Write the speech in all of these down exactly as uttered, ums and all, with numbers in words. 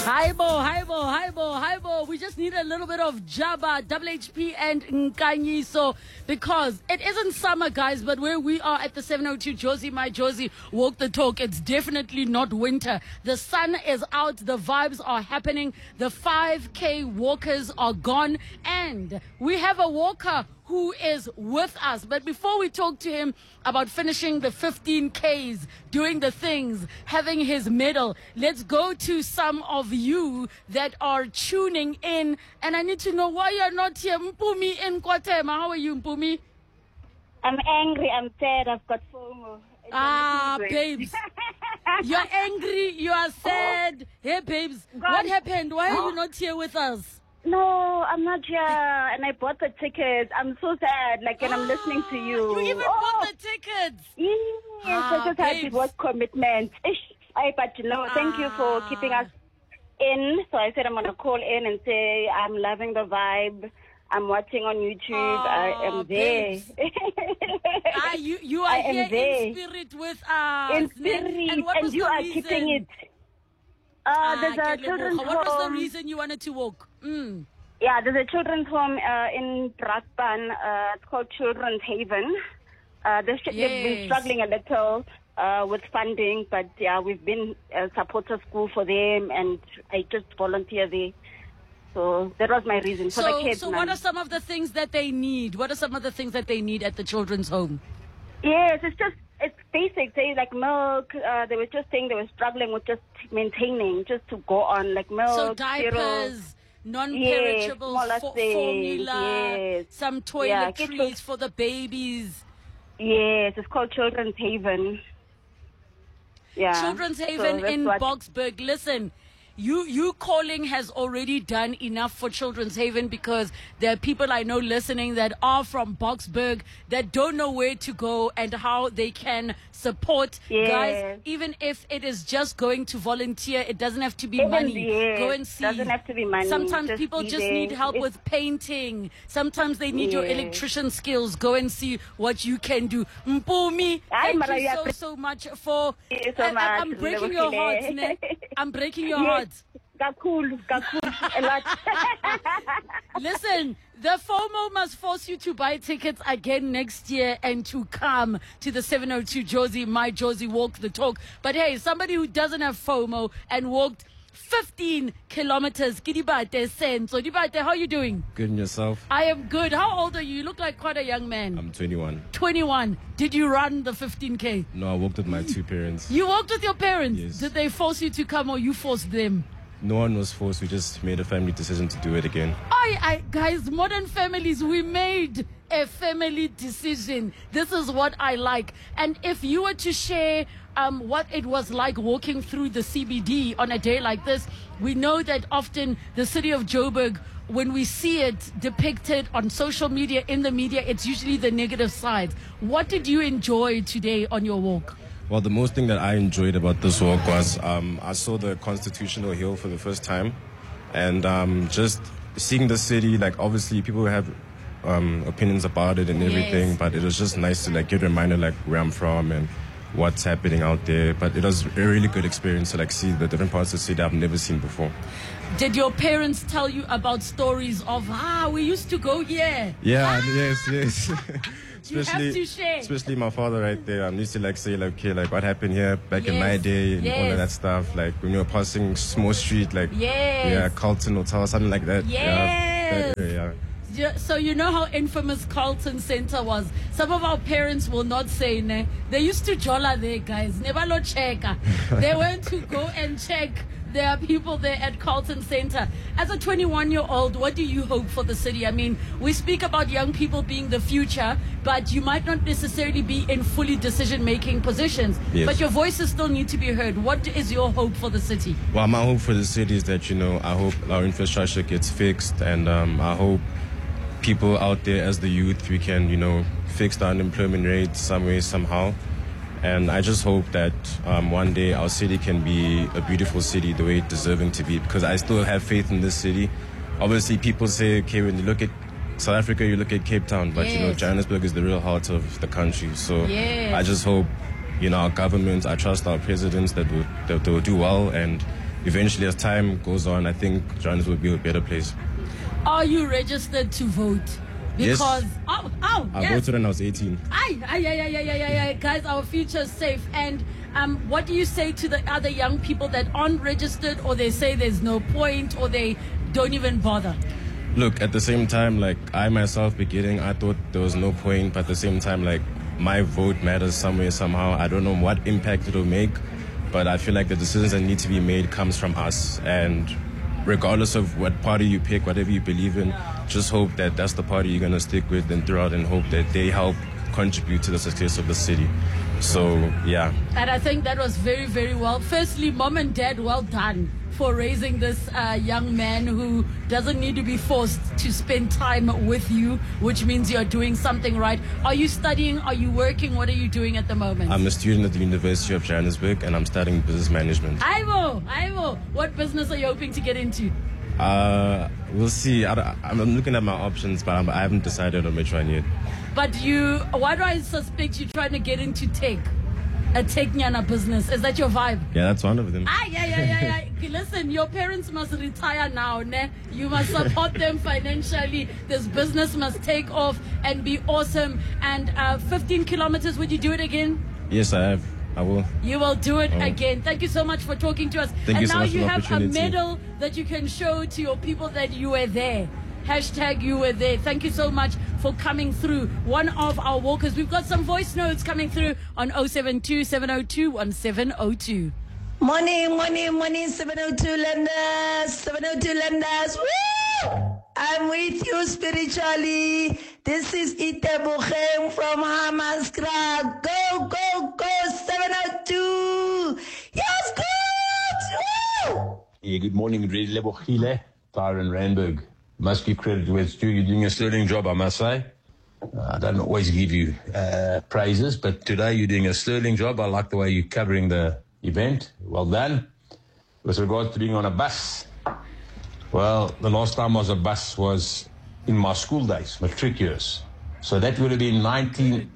Hi bo, hi bo, hi bo, hi bo. We just need a little bit of Jabba, W H P and Nkanyiso because it isn't summer, guys, but where we are at the seven oh two Jozi, my Jozi, walk the talk, it's definitely not winter. The sun is out, the vibes are happening, the five K walkers are gone, and we have a walker who is with us. But before we talk to him about finishing the fifteen Ks, doing the things, having his medal, let's go to some of you that are tuning in. And I need to know why you're not here. Mpumi in Kwatema. How are you, Mpumi? I'm angry. I'm sad. I've got FOMO. It's Ah, babes. You're angry. You are sad. Hey, babes. God. What happened? Why are you not here with us? No, I'm not here, and I bought the tickets. I'm so sad, like, and I'm listening to you. You even oh. bought the tickets. Yes, Ah, I just had to babes. work commitment. Ish, I, but you know, thank you for Ah. keeping us in. So I said I'm gonna call in and say I'm loving the vibe. I'm watching on YouTube. I Ah, am there. babes. Ah, you, you are I am here there. in spirit with us. in spirit, And, what and was you the are reason? keeping it. Uh, Ah, there's a Keleboga. children's What was the home. reason you wanted to walk? Mm. Yeah, there's a children's home uh, in Brakpan. Uh, it's called Children's Haven. Uh, they've, they've been Yes. struggling a little uh, with funding, but yeah, we've been a supporter school for them, and I just volunteer there. So that was my reason for the So, kids. so man. what are some of the things that they need? What are some of the things that they need at the children's home? Yes, it's just it's basic. They like milk. Uh, they were just saying they were struggling with just maintaining, just to go on like milk, So cereal. diapers, non-perishable Yes, smaller fo- things, formula, yes. some Yeah, toiletries kids- for the babies. Yes, it's called Children's Haven. Yeah. Children's So Haven that's in what- Boksburg. Listen, you you calling has already done enough for Children's Haven because there are people I know listening that are from Boksburg that don't know where to go and how they can support. Yes. Guys, even if it is just going to volunteer, it doesn't have to be Even, money. yes, Go and see. doesn't have to be money. Sometimes Just people be just there. need help It's- with painting. Sometimes they need your Yes. electrician skills. Go and see what you can do. Mpumi, Ay, thank Mara, you you so, appre- so much for... Thank you so I, I, much. I'm breaking your heart, ne? I'm breaking your heart. Yes. Kakul, kakul, a lot. Listen, the FOMO must force you to buy tickets again next year and to come to the seven oh two Jozi, my Jozi, walk the talk. But hey, somebody who doesn't have FOMO and walked fifteen kilometers. Kidibate Senso. Dibate, how are you doing? Good, and yourself? I am good. How old are you? You look like quite a young man. I'm twenty-one. twenty-one. Did you run the fifteen K? No, I walked with my two parents. You walked with your parents? Yes. Did they force you to come or you forced them? No one was forced. We just made a family decision to do it again. I, I, guys, modern families, we made a family decision. This is what I like. And if you were to share um, what it was like walking through the C B D on a day like this, we know that often the city of Joburg, when we see it depicted on social media, in the media, it's usually the negative side. What did you enjoy today on your walk? Well, the most thing that I enjoyed about this walk was um, I saw the Constitutional Hill for the first time. And um, just seeing the city, like obviously people have um, opinions about it and everything, Yes. but it was just nice to like get a reminder like where I'm from and what's happening out there. But it was a really good experience to like see the different parts of the city I've never seen before. Did your parents tell you about stories of, ah, we used to go here? Yeah, yes, yes. You have especially, to share. especially my father right there. I'm used to like say like, okay, like what happened here back in my Yes, day and all yes. of that stuff. Like when you were passing small street, like Yes. yeah, Carlton Hotel, something like that. Yes. Yeah, that area, Yeah, so you know how infamous Carlton Center was. Some of our parents will not say, ne? They used to jolla there, guys. Never lo checker. They went to go and check. There are people there at Carlton Center. As a twenty-one-year-old, what do you hope for the city? I mean, we speak about young people being the future, but you might not necessarily be in fully decision-making positions. Yes. But your voices still need to be heard. What is your hope for the city? Well, my hope for the city is that, you know, I hope our infrastructure gets fixed, and um, I hope people out there as the youth, we can, you know, fix the unemployment rate some way, somehow. And I just hope that um, one day our city can be a beautiful city the way it's deserving to be, because I still have faith in this city. Obviously, people say, okay, when you look at South Africa, you look at Cape Town, but, you know, Yes. Johannesburg is the real heart of the country. So Yes. I just hope, you know, our government, I trust our presidents that will, that they will do well, and eventually, as time goes on, I think Johannesburg will be a better place. Are you registered to vote? Because, yes. oh, oh, I yes. voted when I was eighteen. Aye, aye, aye, aye, aye, aye, aye. Guys, our future is safe. And um, what do you say to the other young people that aren't registered, or they say there's no point, or they don't even bother? Look, at the same time, like, I myself beginning, I thought there was no point, but at the same time, like, my vote matters somewhere, somehow. I don't know what impact it will make, but I feel like the decisions that need to be made comes from us. And regardless of what party you pick, whatever you believe in, just hope that that's the party you're going to stick with and throughout, and hope that they help contribute to the success of the city. So, yeah. And I think that was very, very well. Firstly, mom and dad, well done for raising this uh, young man who doesn't need to be forced to spend time with you, which means you're doing something right. Are you studying? Are you working? What are you doing at the moment? I'm a student at the University of Johannesburg, and I'm studying business management. Ivo, Ivo, what business are you hoping to get into? Uh, we'll see. I, I'm looking at my options, but I'm, I haven't decided on which one yet. But you, why do I suspect you're trying to get into tech? A tech-nyana business. Is that your vibe? Yeah, that's one of them. Ah, yeah, yeah, yeah, yeah. Listen, your parents must retire now, ne? You must support them financially. This business must take off and be awesome. And uh, fifteen kilometers, would you do it again? Yes, I have. I will. You will do it Oh. again. Thank you so much for talking to us. Thank and you so now much for you the have a opportunity. medal that you can show to your people that you were there. Hashtag you were there. Thank you so much for coming through. One of our walkers. We've got some voice notes coming through on oh seven two, seven oh two, one seven oh two. Morning, morning, morning, seven oh two lenders, seven oh two lenders. Woo! I'm with you spiritually. This is Itebuchem from Hamaskra. Go, go, go, seven oh two. Yes, good. Woo! Yeah, good morning, Lebochile, Tyron Randburg. Must give credit to where it's due. You're doing a sterling job, I must say. Uh, I don't always give you uh, praises, but today you're doing a sterling job. I like the way you're covering the event. Well done. With regards to being on a bus, well, the last time I was on a bus was in my school days, matric years. So that would have been nineteen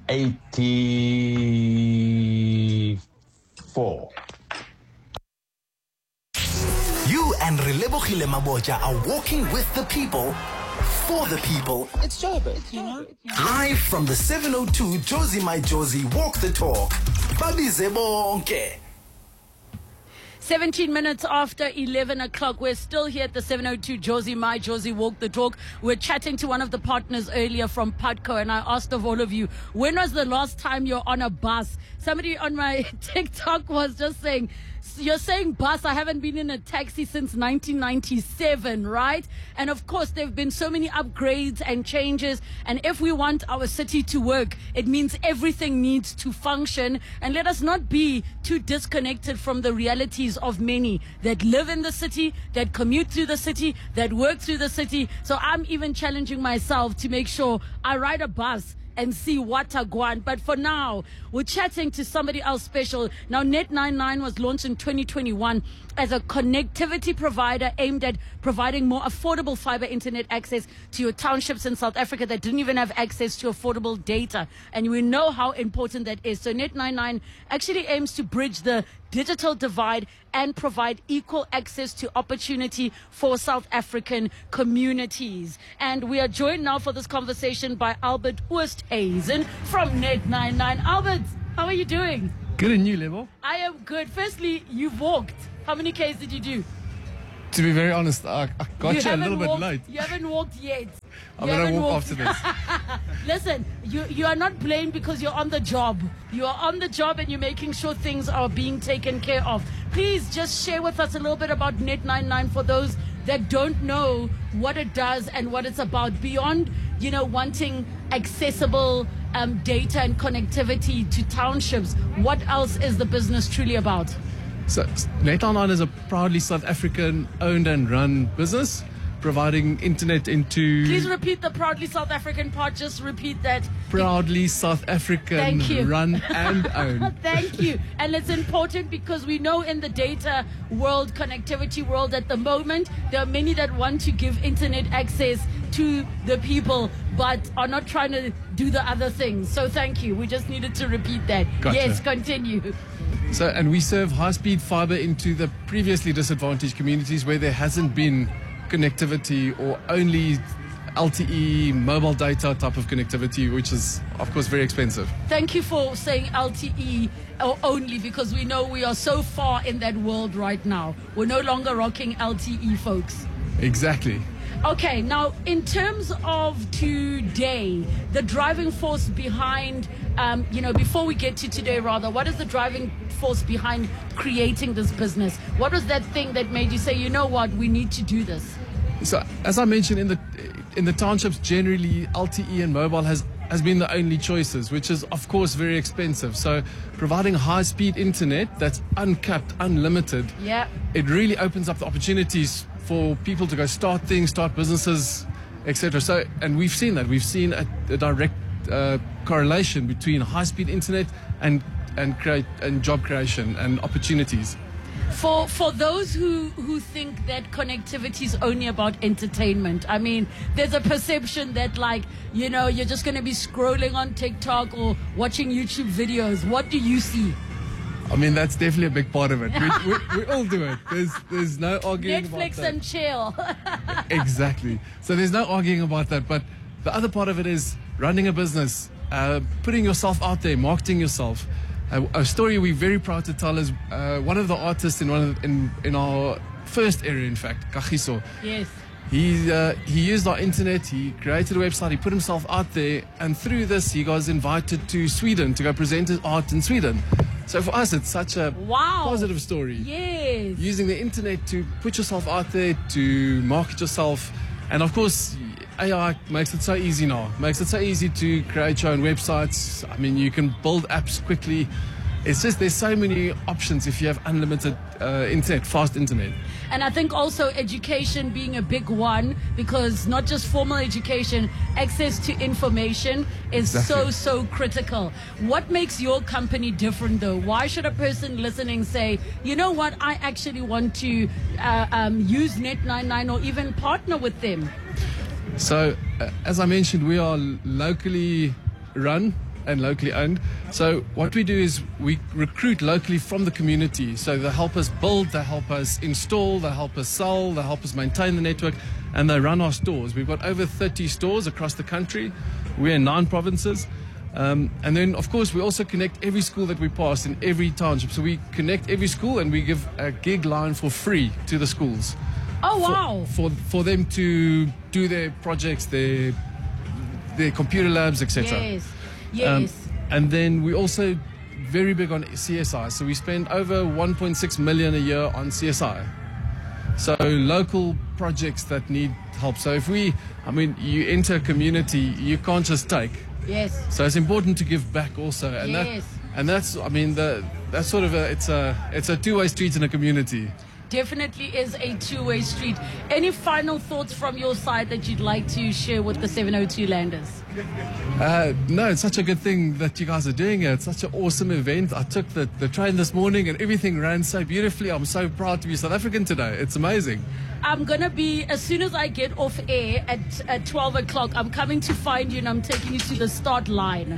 eighty-four. You and Relebohile Maboja are walking with the people, for the people. It's Joburg, you know? Live from the seven oh two Josie My Josie Walk the Talk. Babize bonke. seventeen minutes after eleven o'clock. We're still here at the seven oh two Josie My Josie Walk the Talk. We're chatting to one of the partners earlier from Putco, and I asked of all of you, when was the last time you're on a bus? Somebody on my TikTok was just saying, you're saying bus, I haven't been in a taxi since nineteen ninety-seven, right? And of course, there have been so many upgrades and changes. And if we want our city to work, it means everything needs to function. And let us not be too disconnected from the realities of many that live in the city, that commute through the city, that work through the city. So I'm even challenging myself to make sure I ride a bus and see what I want. But for now, we're chatting to somebody else special. Now, Net ninety-nine was launched in twenty twenty-one as a connectivity provider aimed at providing more affordable fiber internet access to your townships in South Africa that didn't even have access to affordable data. And we know how important that is. So Net ninety-nine actually aims to bridge the digital divide and provide equal access to opportunity for South African communities. And we are joined now for this conversation by Albert Oosthuizen from Net ninety-nine. Albert, how are you doing? Good, and you, Lebo? I am good. Firstly, you've walked. How many Ks did you do? To be very honest, I, I got you, you a little walked, bit late. You haven't walked yet. I'm you going to walk walked. after this. Listen, you, you are not blamed because you're on the job. You are on the job and you're making sure things are being taken care of. Please just share with us a little bit about Net ninety-nine for those that don't know what it does and what it's about. Beyond, you know, wanting accessible um, data and connectivity to townships, what else is the business truly about? So, Net ninety-nine is a proudly South African owned and run business, providing internet into... Please repeat the proudly South African part. Just repeat that. Proudly South African Thank you. run and owned. Thank you. And it's important because we know in the data world, connectivity world at the moment, there are many that want to give internet access to the people but are not trying to do the other things. So thank you. We just needed to repeat that. Gotcha. Yes, continue. So, and we serve high-speed fiber into the previously disadvantaged communities where there hasn't been connectivity or only L T E, mobile data type of connectivity, which is, of course, very expensive. Thank you for saying L T E or only, because we know we are so far in that world right now. We're no longer rocking L T E, folks. Exactly. Okay, now in terms of today, the driving force behind, um, you know, before we get to today rather, what is the driving force behind creating this business? What was that thing that made you say, you know what, we need to do this? So, as I mentioned, in the in the townships generally, L T E and mobile has has been the only choices, which is of course very expensive. So providing high-speed internet that's uncapped, unlimited, yeah, it really opens up the opportunities for people to go start things, start businesses, et cetera. So, and we've seen that. We've seen a, a direct uh, correlation between high-speed internet and and create and job creation and opportunities. For for those who, who think that connectivity is only about entertainment, I mean, there's a perception that, like, you know, you're just going to be scrolling on TikTok or watching YouTube videos. What do you see? I mean, that's definitely a big part of it. We, we, we all do it. There's there's no arguing about that. Netflix and chill. Exactly. So there's no arguing about that. But the other part of it is running a business, uh, putting yourself out there, marketing yourself. Uh, a story we're very proud to tell is uh, one of the artists in one of the, in in our first area, in fact, Kagiso. Yes. He uh, he used our internet. He created a website. He put himself out there, and through this, he was invited to Sweden to go present his art in Sweden. So for us, it's such a wow. positive story. Yes. Using the internet to put yourself out there, to market yourself, and of course, A I makes it so easy now. Makes it so easy to create your own websites. I mean, you can build apps quickly. It's just there's so many options if you have unlimited uh, internet, fast internet. And I think also education being a big one, because not just formal education, access to information is Exactly. so, so critical. What makes your company different, though? Why should a person listening say, you know what, I actually want to uh, um, use Net ninety-nine or even partner with them? So, uh, as I mentioned, we are locally run and locally owned. So what we do is we recruit locally from the community. So they help us build, they help us install, they help us sell, they help us maintain the network, and they run our stores. We've got over thirty stores across the country. We're in nine provinces. Um, and then, of course, we also connect every school that we pass in every township. So we connect every school and we give a gig line for free to the schools. Oh, wow. For, for, for them to do their projects, their, their computer labs, et cetera. Yes. Yes. Um, and then we also very big on C S I. So we spend over one point six million a year on C S I. So local projects that need help. So if we, I mean, you enter a community, you can't just take. Yes. So it's important to give back also. And Yes. that, and that's, I mean, the that's sort of a, it's a, it's a two-way street in a community. Definitely is a two-way street. Any final thoughts from your side that you'd like to share with the seven oh two Landers? Uh, no, it's such a good thing that you guys are doing it. It's such an awesome event. I took the, the train this morning and everything ran so beautifully. I'm so proud to be South African today. It's amazing. I'm going to be, as soon as I get off air at, at twelve o'clock, I'm coming to find you and I'm taking you to the start line.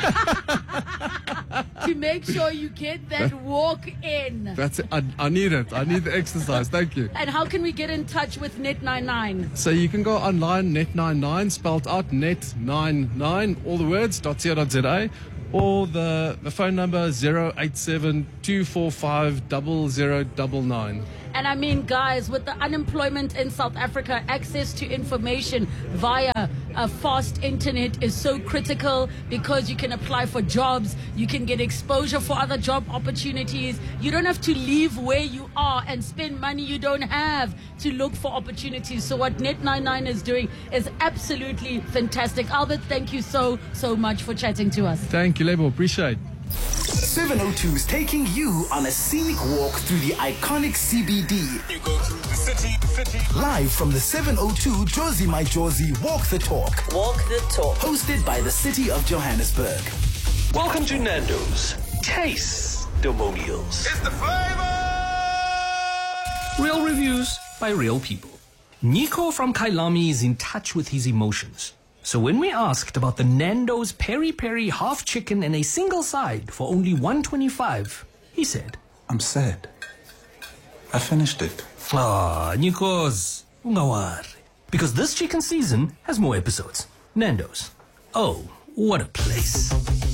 To make sure you get that walk in. That's it. I, I need it. I need the exercise. Thank you. And how can we get in touch with Net ninety-nine? So you can go online, Net ninety-nine, spelled out Net ninety-nine, all the words, .co.za, or the, the phone number zero eight seven, two four five, zero zero nine nine. And I mean, guys, with the unemployment in South Africa, access to information via a fast internet is so critical, because you can apply for jobs, you can get exposure for other job opportunities. You don't have to leave where you are and spend money you don't have to look for opportunities. So what Net ninety-nine is doing is absolutely fantastic. Albert, thank you so, so much for chatting to us. Thank you, Lebo. Appreciate. seven oh two is taking you on a scenic walk through the iconic C B D. You go through the city, city. Live from the seven oh two Josie My Josie Walk the Talk. Walk the talk. Hosted by the City of Johannesburg. Welcome to Nando's Taste Demonials. It's the flavor! Real reviews by real people. Nico from Kailami is in touch with his emotions. So when we asked about the Nando's Peri Peri half chicken and a single side for only one twenty-five, He said, I'm sad. I finished it. Ah, Nikos, ungawari. Because this chicken season has more episodes. Nando's. Oh, what a place.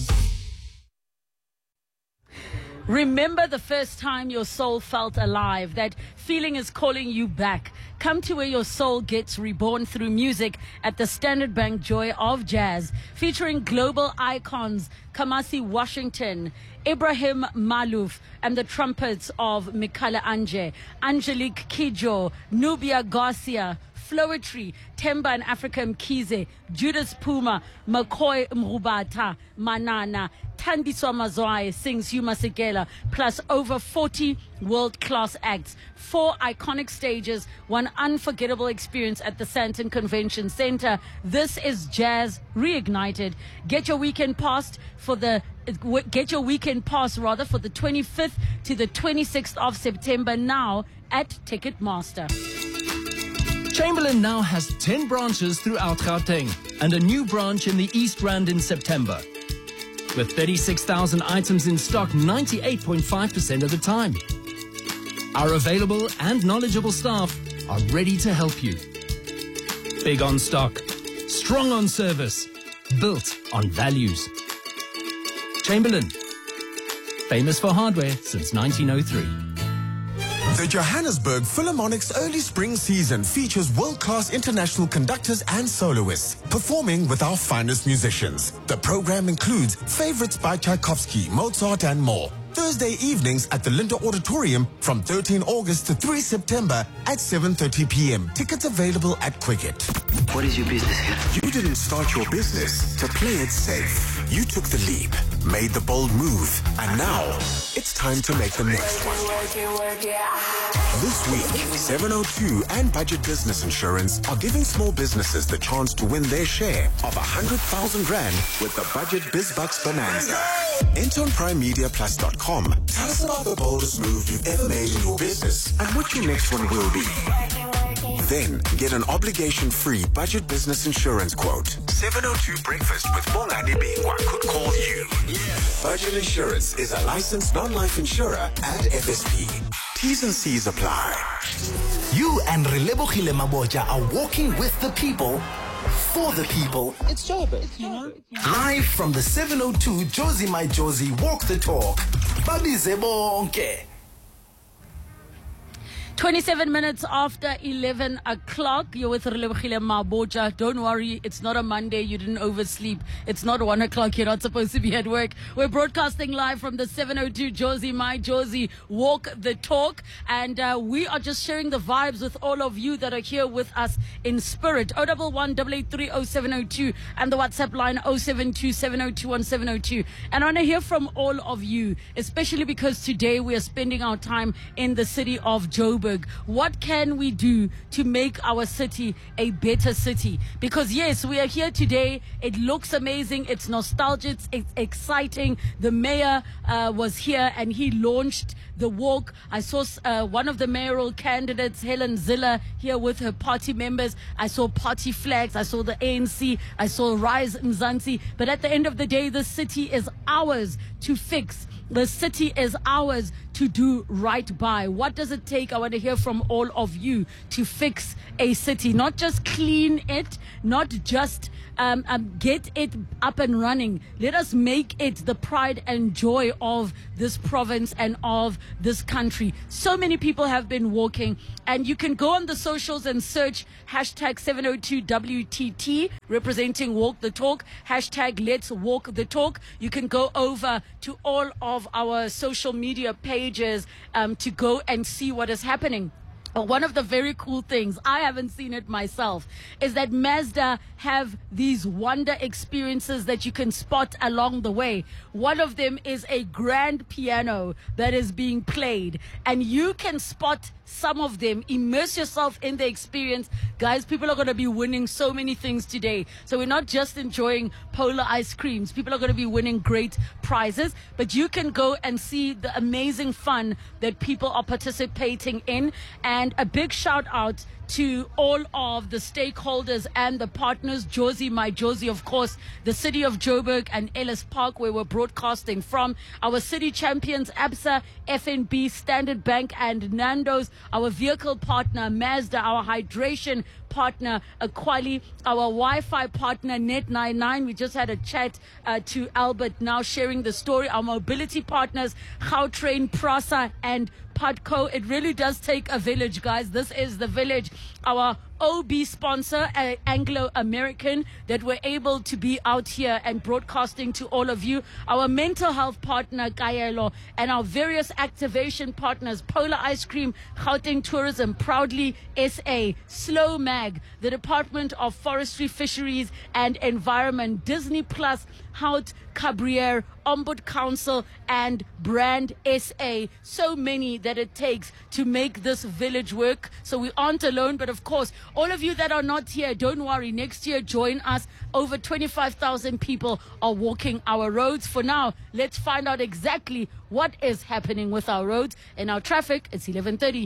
Remember the first time your soul felt alive. That feeling is calling you back. Come to where your soul gets reborn through music at the Standard Bank Joy of Jazz, featuring global icons Kamasi Washington, Ibrahim Malouf, and the trumpets of Mikala Anje, Angelique Kidjo, Nubia Garcia, Flowetry, Temba and Africa Mkize, Judas Puma, McCoy Mrubata, Manana, Thandiswa Mazwai sings Huma Sekela, plus over forty world-class acts, four iconic stages, one unforgettable experience at the Sandton Convention Center. This is Jazz Reignited. Get your weekend pass for the get your weekend pass rather for the twenty-fifth to the twenty-sixth of September now at Ticketmaster. Chamberlain now has ten branches throughout Gauteng and a new branch in the East Rand in September. With thirty-six thousand items in stock ninety-eight point five percent of the time. Our available and knowledgeable staff are ready to help you. Big on stock, strong on service, built on values. Chamberlain, famous for hardware since nineteen oh three. The Johannesburg Philharmonic's early spring season features world-class international conductors and soloists performing with our finest musicians. The program includes favorites by Tchaikovsky, Mozart and more. Thursday evenings at the Linda Auditorium from thirteenth August to third September at seven thirty p m Tickets available at Quicket. What is your business here? You didn't start your business to play it safe. You took the leap, made the bold move, and now it's time to make the next one. This week, seven oh two and Budget Business Insurance are giving small businesses the chance to win their share of one hundred thousand rand with the Budget BizBucks Bonanza. Enter on prime media plus dot com. Tell us about the boldest move you've ever made in your business and what your next one will be. Then get an obligation-free Budget Business Insurance quote. seven oh two Breakfast with Bongani Bingwa could call you. Budget Insurance is a licensed non-life insurer at F S P. T's and C's apply. You and Relebogile Maboja are walking with the people, for the people. It's Joburg, you know. Live from the seven oh two Josie My Josie Walk the Talk. Babi Zebonke. twenty-seven minutes after eleven o'clock, you're with Relebogile Maboja. Don't worry, it's not a Monday, you didn't oversleep. It's not one o'clock, you're not supposed to be at work. We're broadcasting live from the seven oh two Josie My Josie Walk the Talk. And uh, we are just sharing the vibes with all of you that are here with us in spirit. oh one one, eight eight three, oh seven oh two and the WhatsApp line oh seven two, seven oh two, one seven oh two. And I want to hear from all of you, especially because today we are spending our time in the city of Joburg. What can we do to make our city a better city? Because yes, we are here today. It looks amazing. It's nostalgic. It's exciting. The mayor uh, was here and he launched the walk. I saw uh, one of the mayoral candidates, Helen Ziller, here with her party members. I saw party flags. I saw the A N C. I saw Rise Mzansi. But at the end of the day, the city is ours to fix. The city is ours to do right by. What does it take? I want to hear from all of you to fix a city. Not just clean it, not just um, um, get it up and running. Let us make it the pride and joy of this province and of this country. So many people have been walking, and you can go on the socials and search hashtag seven oh two W T T representing Walk the Talk, hashtag Let's Walk the Talk. You can go over to all of our social media pages um, to go and see what is happening. But one of the very cool things, I haven't seen it myself, is that Mazda have these wonder experiences that you can spot along the way. One of them is a grand piano that is being played, and you can spot some of them. Immerse yourself in the experience. Guys, people are going to be winning so many things today. So we're not just enjoying polar ice creams. People are going to be winning great prizes, but you can go and see the amazing fun that people are participating in. And And a big shout out to all of the stakeholders and the partners, Josie, my Josie, of course, the city of Joburg and Ellis Park, where we're broadcasting from, our city champions, ABSA, F N B, Standard Bank, and Nando's, our vehicle partner, Mazda, our hydration partner, Aquali, our Wi-Fi partner, Net ninety-nine. We just had a chat uh, to Albert, now sharing the story. Our mobility partners, Gautrain, Prasa, and Padco. It really does take a village, guys. This is the village. Our O B sponsor, uh, Anglo American, that we're able to be out here and broadcasting to all of you. Our mental health partner, Kaelo, and our various activation partners, Polar Ice Cream, Gauteng Tourism, Proudly S A, Slow Mag, the Department of Forestry, Fisheries and Environment, Disney Plus, Hout, Cabriere, Ombud Council, and Brand S A. So many that it takes to make this village work. So we aren't alone, but of course, all of you that are not here, don't worry. Next year, join us. Over twenty-five thousand people are walking our roads. For now, let's find out exactly what is happening with our roads and our traffic. It's eleven thirty.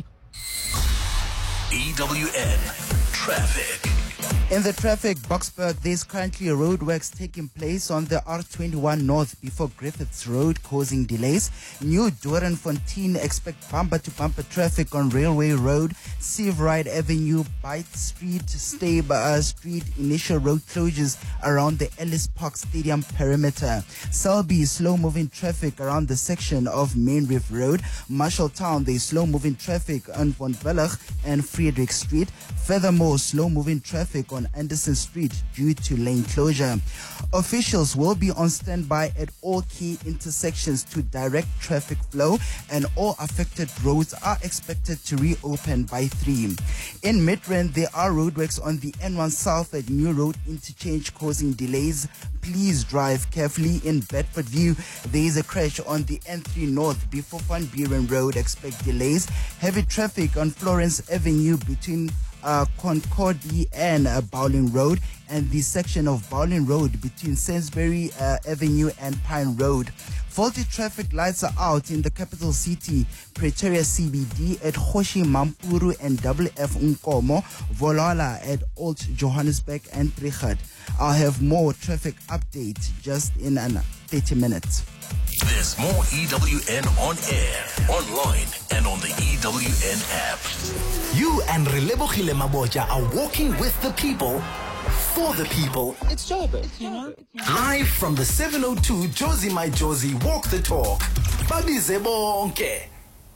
E W N Traffic. In the traffic, Boksburg, there's currently a roadworks taking place on the R twenty-one North before Griffiths Road, causing delays. New Doornfontein, expect bumper-to-bumper traffic on Railway Road, Seavride Avenue, Byte Street, Stabe uh, Street, initial road closures around the Ellis Park Stadium perimeter. Selby, slow-moving traffic around the section of Main Reef Road. Marshalltown, there's slow-moving traffic on Von Belach and Friedrich Street. Furthermore, slow-moving traffic on Anderson Street due to lane closure. Officials will be on standby at all key intersections to direct traffic flow, and all affected roads are expected to reopen by three. In Midrand, there are roadworks on the N one South at New Road interchange causing delays. Please drive carefully. In Bedfordview, there is a crash on the N three North before Van Buren Road. Expect delays. Heavy traffic on Florence Avenue between Uh, Concordia and uh, Bowling Road, and the section of Bowling Road between Sainsbury uh, Avenue and Pine Road. Faulty traffic lights are out in the capital city, Pretoria C B D at Hoshi Mampuru and W F Nkomo, Volala at Old Johannesburg and Trichard. I'll have more traffic update just in an thirty minutes. There's more E W N on air, online, and on the E W N app. You and Relebogile Maboja are walking with the people, for the people. It's Joburg, you know. Live from the seven oh two Josie My Josie Walk the Talk. Babize bonke.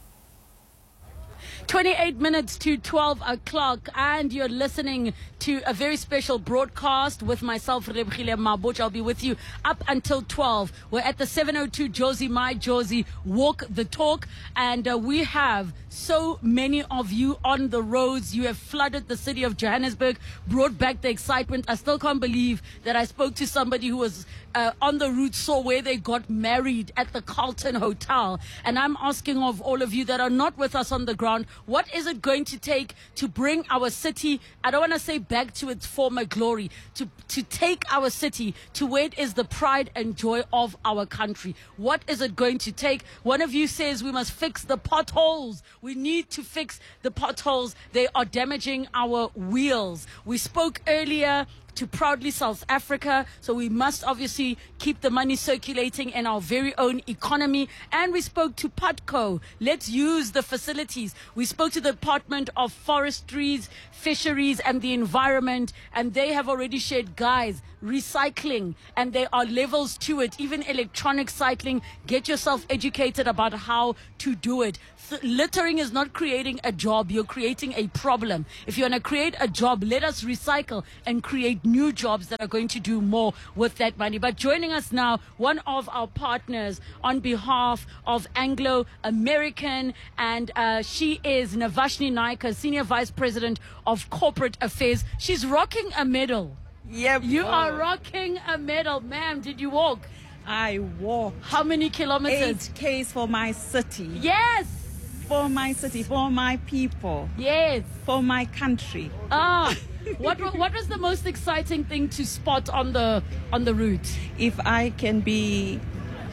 twenty-eight minutes to twelve o'clock, and you're listening to a very special broadcast with myself, Relebogile Maboja. I'll be with you up until twelve. We're at the seven oh two Josie My Josie Walk the Talk, and uh, we have so many of you on the roads. You have flooded the city of Johannesburg, brought back the excitement. I still can't believe that I spoke to somebody who was uh, on the route, saw where they got married at the Carlton Hotel. And I'm asking of all of you that are not with us on the ground, what is it going to take to bring our city, I don't want to say back to its former glory, to, to take our city to where it is the pride and joy of our country? What is it going to take? One of you says we must fix the potholes. We need to fix the potholes. They are damaging our wheels. We spoke earlier to Proudly South Africa, so we must obviously keep the money circulating in our very own economy. And we spoke to Padco. Let's use the facilities. We spoke to the Department of Forestries, Fisheries and the Environment, and they have already shared, guys, recycling, and there are levels to it, even electronic cycling. Get yourself educated about how to do it. Th- littering is not creating a job, you're creating a problem. If you want to create a job, let us recycle and create new jobs that are going to do more with that money. But joining us now, one of our partners on behalf of Anglo American, and uh, she is Navashni Naika, Senior Vice President of Corporate Affairs. She's rocking a medal. Yep. You are rocking a medal. Ma'am, did you walk? I walked. How many kilometers? Eight Ks for my city. Yes. For my city, for my people. Yes. For my country. Ah. What what was the most exciting thing to spot on the on the route? If I can be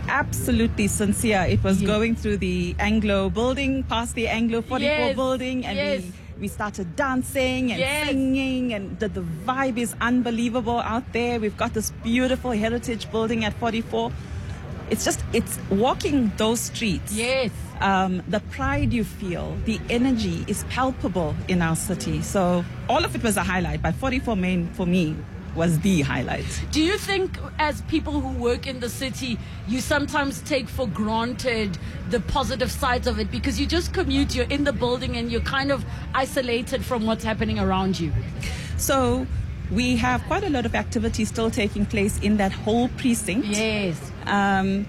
absolutely sincere. It was yes. going through the Anglo building, past the Anglo forty-four yes. building, and yes. we, we started dancing and yes. singing, and the, the vibe is unbelievable out there. We've got this beautiful heritage building at forty-four. It's just, it's walking those streets. Yes. Um, the pride you feel, the energy is palpable in our city. So all of it was a highlight, but forty-four Main for me was the highlight. Do you think, as people who work in the city, you sometimes take for granted the positive sides of it because you just commute, you're in the building and you're kind of isolated from what's happening around you? So we have quite a lot of activity still taking place in that whole precinct. Yes. Um,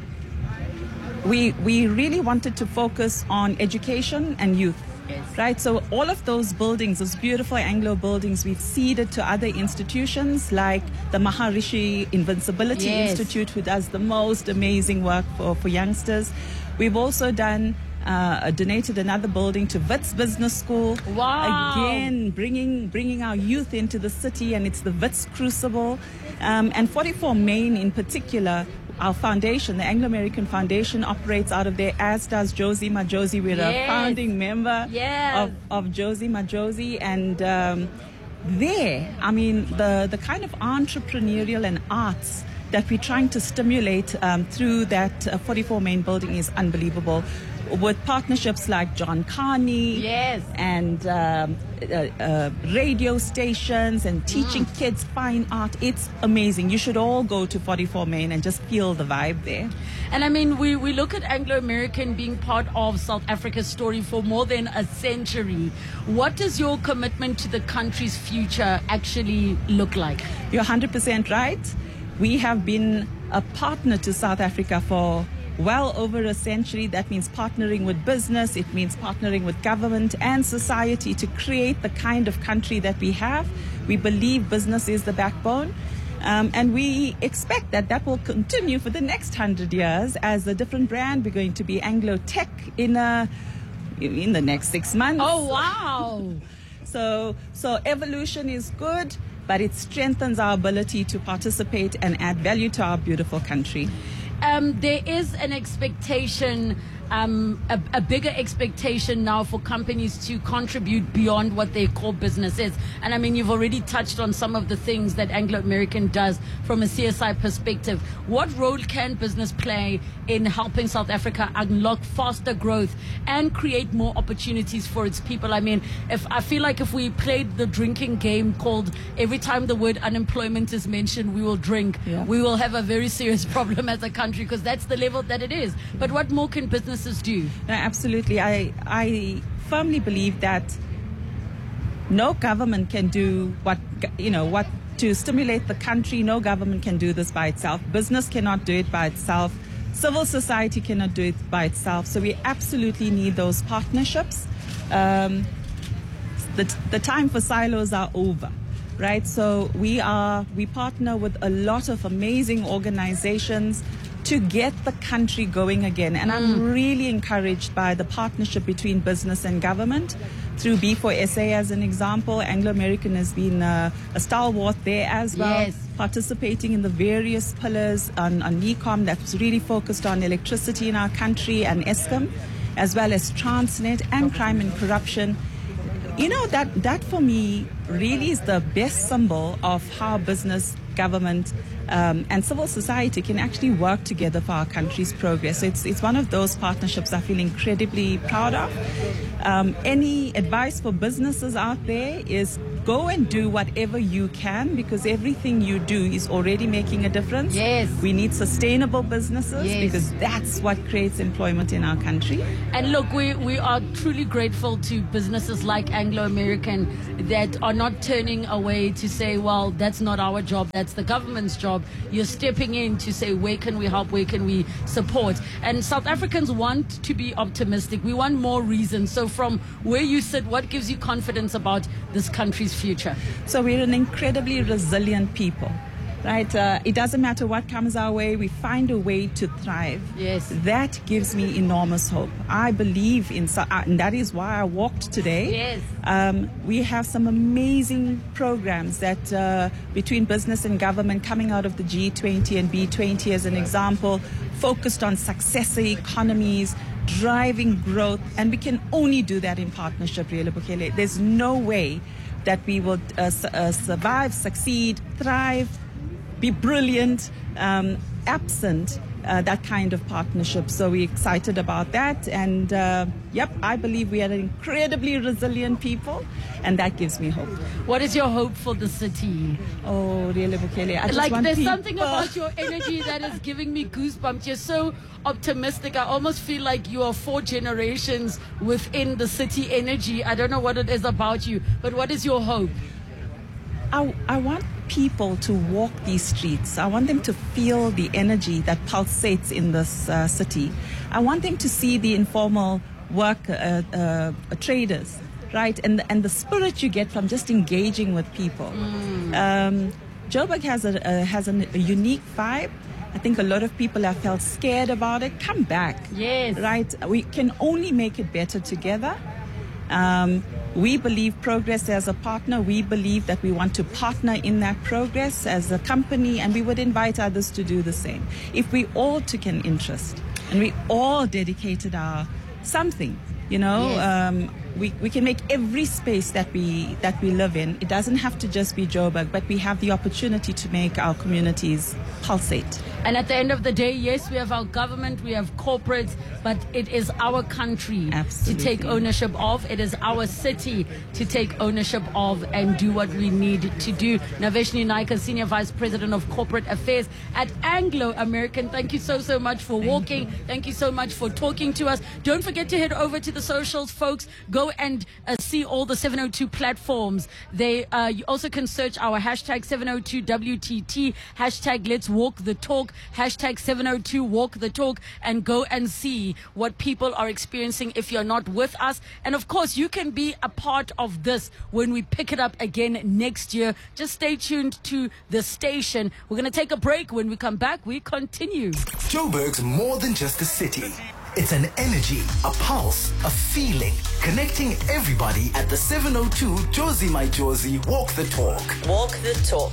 we we really wanted to focus on education and youth. Yes. Right, so all of those buildings, those beautiful Anglo buildings, we've ceded to other institutions like the Maharishi Invincibility yes. Institute, who does the most amazing work for, for youngsters. We've also done uh, donated another building to Wits Business School. Wow! Again, bringing bringing our youth into the city, and it's the Wits Crucible, um, and forty-four Main in particular. Our foundation, the Anglo-American Foundation, operates out of there, as does Josie Majosi. We're yes. a founding member yes. of, of Josie Majosi. And um, there, I mean, the, the kind of entrepreneurial and arts that we're trying to stimulate um, through that uh, forty-four Main building is unbelievable. With partnerships like John Carney yes. and um, uh, uh, radio stations and teaching mm. kids fine art. It's amazing. You should all go to forty-four Main and just feel the vibe there. And I mean, we, we look at Anglo-American being part of South Africa's story for more than a century. What does your commitment to the country's future actually look like? You're one hundred percent right. We have been a partner to South Africa for well over a century. That means partnering with business, it means partnering with government and society to create the kind of country that we have. We believe business is the backbone, um, and we expect that that will continue for the next hundred years as a different brand. We're going to be Anglo Tech in a, in the next six months. Oh, wow. so, so evolution is good, but it strengthens our ability to participate and add value to our beautiful country. Um, there is an expectation, um, a, a bigger expectation now for companies to contribute beyond what their core business is. And I mean, you've already touched on some of the things that Anglo-American does from a C S I perspective. What role can business play in helping South Africa unlock faster growth and create more opportunities for its people? I mean, if I feel like if we played the drinking game called every time the word unemployment is mentioned, we will drink, yeah. we will have a very serious problem as a country, because that's the level that it is. But what more can businesses do? No, absolutely. I I firmly believe that no government can do what, you know, what to stimulate the country. No government can do this by itself. Business cannot do it by itself. Civil society cannot do it by itself. So we absolutely need those partnerships. Um, the, the time for silos are over. Right, so we are we partner with a lot of amazing organizations to get the country going again, and mm. I'm really encouraged by the partnership between business and government through B four S A as an example. Anglo-American has been uh, a stalwart there as well, yes. participating in the various pillars on, on NECOM that's really focused on electricity in our country, and Eskom, as well as Transnet and crime and corruption. You know, that, that for me really is the best symbol of how business, government, um, and civil society can actually work together for our country's progress. So it's, it's one of those partnerships I feel incredibly proud of. Um, any advice for businesses out there is go and do whatever you can, because everything you do is already making a difference. Yes. We need sustainable businesses yes. because that's what creates employment in our country. And look, we, we are truly grateful to businesses like Anglo-American that are not turning away to say, well, that's not our job, that's the government's job. You're stepping in to say, where can we help, where can we support? And South Africans want to be optimistic. We want more reasons. So from where you sit, what gives you confidence about this country's future? So we're an incredibly resilient people. right? Uh, it doesn't matter what comes our way, we find a way to thrive. Yes. That gives me enormous hope. I believe in, so- uh, and that is why I walked today. Yes. Um, we have some amazing programs that uh, between business and government coming out of the G twenty and B twenty as an example, focused on successor economies, driving growth, and we can only do that in partnership, Relebogile. There's no way that we will uh, su- uh, survive, succeed, thrive, be brilliant, um, absent uh, that kind of partnership. So we're excited about that. And uh, yep, I believe we are incredibly resilient people, and that gives me hope. What is your hope for the city? Oh, really, Bukele. I just Like, want there's people. something about your energy that is giving me goosebumps. You're so optimistic. I almost feel like you are four generations within the city energy. I don't know what it is about you, but what is your hope? I, I want people to walk these streets. I want them to feel the energy that pulsates in this uh, city. I want them to see the informal work uh, uh, traders, right? And, and the spirit you get from just engaging with people. Mm. Um, Joburg has a, a has an, a unique vibe. I think a lot of people have felt scared about it. Come back. Yes. Right? We can only make it better together. Um, we believe progress as a partner. We believe that we want to partner in that progress as a company, and we would invite others to do the same. If we all took an interest and we all dedicated our something, you know, Yes. um, we, we can make every space that we that we live in. It doesn't have to just be Joburg, but we have the opportunity to make our communities pulsate. And at the end of the day, yes, we have our government, we have corporates, but it is our country Absolutely. to take ownership of. It is our city to take ownership of and do what we need to do. Naveshni Naika, Senior Vice President of Corporate Affairs at Anglo American. Thank you so, so much for walking. Thank you so much for talking to us. Don't forget to head over to the socials, folks. Go and uh, see all the seven oh two platforms. They uh, you also can search our hashtag seven oh two W T T, hashtag Let's Walk the Talk, hashtag seven oh two Walk the Talk, and go and see what people are experiencing if you're not with us. And of course, you can be a part of this when we pick it up again next year. Just stay tuned to the station. We're going to take a break. When we come back, we continue. Joburg's more than just a city. It's an energy, a pulse, a feeling, connecting everybody at the seven oh two Josie My Josie Walk the Talk. Walk the talk.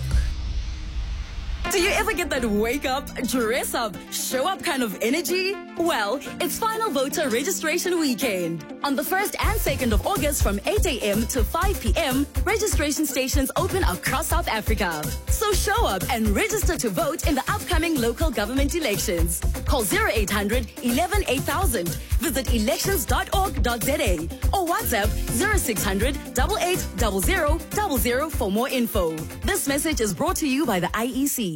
Do you ever get that wake up, dress up, show up kind of energy? Well, it's final voter registration weekend. On the first and second of August from eight a.m. to five p.m., registration stations open across South Africa. So show up and register to vote in the upcoming local government elections. Call zero eight hundred eleven eight thousand. Visit elections dot org dot za or WhatsApp zero six hundred eight eight zero zero zero zero for more info. This message is brought to you by the I E C.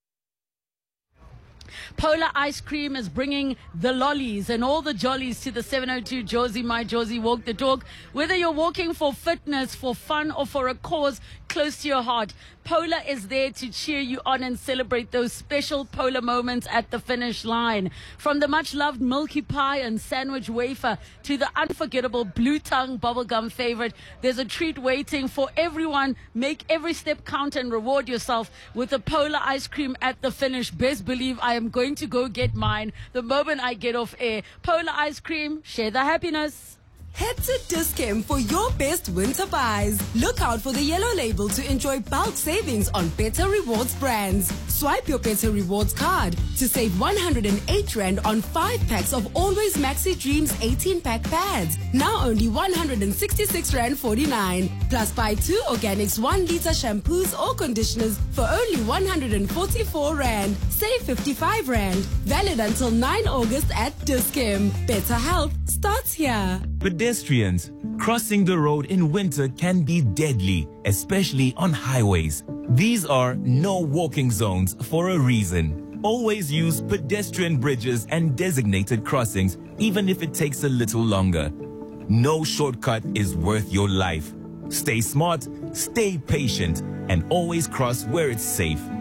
Polar Ice Cream is bringing the lollies and all the jollies to the seven oh two Josie My Josie Walk the Talk. Whether you're walking for fitness, for fun, or for a cause close to your heart, Polar is there to cheer you on and celebrate those special Polar moments at the finish line. From the much-loved Milky Pie and Sandwich Wafer to the unforgettable Blue Tongue bubblegum favorite, there's a treat waiting for everyone. Make every step count and reward yourself with a Polar Ice Cream at the finish. Best believe I am going to go get mine the moment I get off air. Polar Ice Cream, share the happiness. Head to Dis-Chem for your best winter buys. Look out for the yellow label to enjoy bulk savings on Better Rewards brands. Swipe your Better Rewards card to save one hundred eight rand on five packs of Always Maxi Dreams eighteen pack pads. Now only one hundred sixty-six rand forty-nine. Plus buy two Organics one liter shampoos or conditioners for only one hundred forty-four rand. Save fifty-five rand. Valid until ninth of August at Dis-Chem. Better health starts here. Pedestrians, crossing the road in winter can be deadly, especially on highways. These are no walking zones for a reason. Always use pedestrian bridges and designated crossings, even if it takes a little longer. No shortcut is worth your life. Stay smart, stay patient, and always cross where it's safe.